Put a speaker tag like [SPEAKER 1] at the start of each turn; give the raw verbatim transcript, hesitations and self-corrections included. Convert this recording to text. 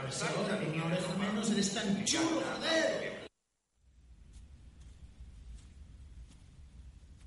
[SPEAKER 1] ver si ahora con una oreja menos eres tan chulo, joder.